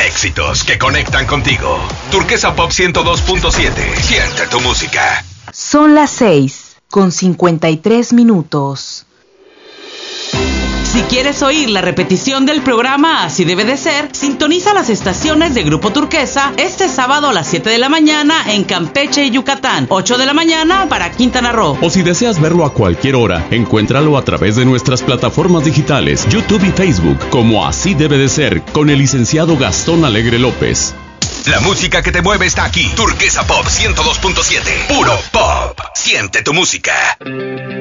Éxitos que conectan contigo. Turquesa Pop 102.7. Siente tu música. Son las 6:53. Si quieres oír la repetición del programa Así Debe de Ser, sintoniza las estaciones de Grupo Turquesa este sábado a las 7 de la mañana en Campeche y Yucatán, 8 de la mañana para Quintana Roo. O si deseas verlo a cualquier hora, encuéntralo a través de nuestras plataformas digitales, YouTube y Facebook, como Así Debe de Ser, con el licenciado Gastón Alegre López. La música que te mueve está aquí. Turquesa Pop 102.7. Puro pop. Siente tu música.